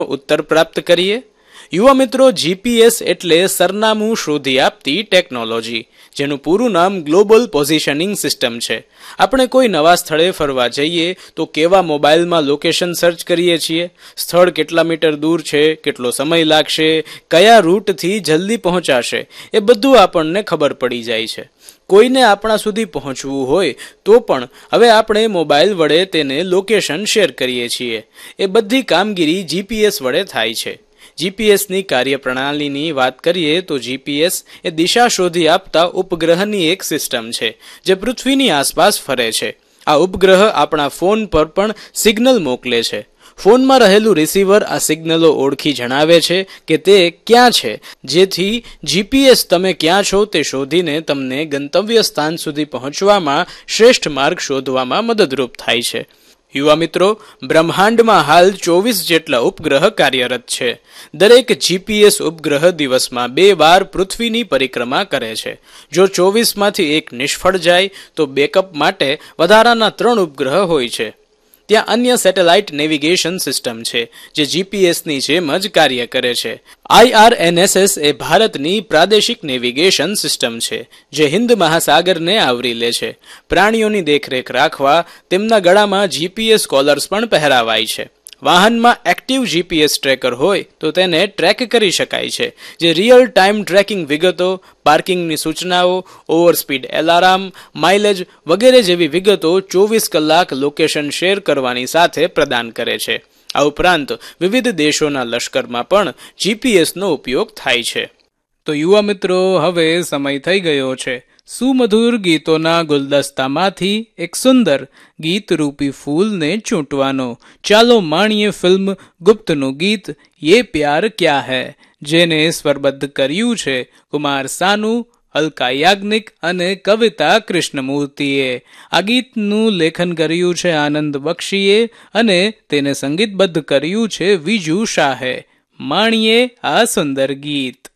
ઉત્તર પ્રાપ્ત કરીએ। યુવા મિત્રો, જીપીએસ એટલે સરનામું શોધી આપતી ટેકનોલોજી, જેનું પૂરું નામ ગ્લોબલ પોઝિશનિંગ સિસ્ટમ છે। આપણે કોઈ નવા સ્થળે ફરવા જઈએ તો કેવા મોબાઈલમાં લોકેશન સર્ચ કરીએ છીએ, સ્થળ કેટલા મીટર દૂર છે, કેટલો સમય લાગશે, કયા રૂટથી જલ્દી પહોંચાશે, એ બધું આપણને ખબર પડી જાય છે। કોઈને આપણા સુધી પહોંચવું હોય તો પણ હવે આપણે મોબાઈલ વડે તેને લોકેશન શેર કરીએ છીએ। એ બધી કામગીરી જીપીએસ વડે થાય છે। જીપીએસની કાર્યપ્રણાલીની વાત કરીએ તો જીપીએસ એ દિશા શોધી આપતા ઉપગ્રહની એક સિસ્ટમ છે જે પૃથ્વીની આસપાસ ફરે છે। આ ઉપગ્રહ આપણા ફોન પર પણ સિગ્નલ મોકલે છે। ફોનમાં રહેલું રિસીવર આ સિગ્નલો ઓળખી જણાવે છે કે તે ક્યાં છે, જેથી જીપીએસ તમે ક્યાં છો તે શોધીને તમને ગંતવ્ય સ્થાન સુધી પહોંચવામાં શ્રેષ્ઠ માર્ગ શોધવામાં મદદરૂપ થાય છે। યુવા મિત્રો, બ્રહ્માંડમાં હાલ 24 જેટલા ઉપગ્રહ કાર્યરત છે। દરેક જીપીએસ ઉપગ્રહ દિવસમાં 2 વાર પૃથ્વીની પરિક્રમા કરે છે। જો 24માંથી એક નિષ્ફળ જાય તો બેકઅપ માટે વધારાના 3 ઉપગ્રહ હોય છે। ત્યાં અન્ય સેટેલાઇટ નેવિગેશન સિસ્ટમ છે જે જીપીએસની જેમ જ કાર્ય કરે છે। IRNSS એ ભારતની પ્રાદેશિક નેવિગેશન સિસ્ટમ છે જે હિન્દ મહાસાગરને આવરી લે છે। પ્રાણીઓની દેખરેખ રાખવા તેમના ગળામાં જીપીએસ કોલર્સ પણ પહેરાવાય છે। વાહનમાં એક્ટિવ જીપીએસ ટ્રેકર હોય તો તેને ટ્રેક કરી શકાય છે, જે રિયલ ટાઈમ ટ્રેકિંગ વિગતો, પાર્કિંગની સૂચનાઓ, ઓવરસ્પીડ એલાર્મ, માઇલેજ વગેરે જેવી વિગતો 24 કલાક લોકેશન શેર કરવાની સાથે પ્રદાન કરે છે। આ ઉપરાંત વિવિધ દેશોના લશ્કરમાં પણ જીપીએસનો ઉપયોગ થાય છે। તો યુવા મિત્રો, હવે સમય થઈ ગયો છે સુમધુર ગીતોના ગુલદસ્તામાંથી એક સુંદર ગીતરૂપી ફૂલને ચૂંટવાનો। ચાલો માણીએ ફિલ્મ ગુપ્તનું ગીત યે પ્યાર ક્યા હૈ, જેને સ્વરબદ્ધ કર્યું છે કુમાર સાનુ, અલકા યાજ્ઞિક અને કવિતા કૃષ્ણમૂર્તિએ। આ ગીતનું લેખન કર્યું છે આનંદ બક્ષીએ અને તેને સંગીતબદ્ધ કર્યું છે વિજુ શાહે। માણીએ આ સુંદર ગીત।